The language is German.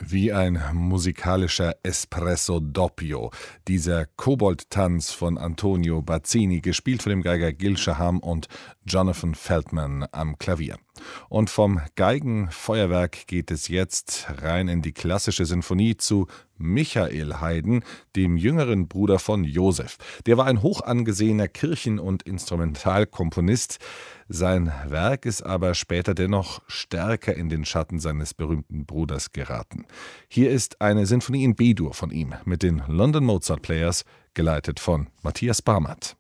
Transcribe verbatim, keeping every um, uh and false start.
Wie ein musikalischer Espresso doppio. Dieser Kobold-Tanz von Antonio Bazzini, gespielt von dem Geiger Gil Shaham und Jonathan Feldman am Klavier. Und vom Geigenfeuerwerk geht es jetzt rein in die klassische Sinfonie zu Michael Haydn, dem jüngeren Bruder von Joseph. Der war ein hoch angesehener Kirchen- und Instrumentalkomponist. Sein Werk ist aber später dennoch stärker in den Schatten seines berühmten Bruders geraten. Hier ist eine Sinfonie in B-Dur von ihm mit den London Mozart Players, geleitet von Matthias Barmert.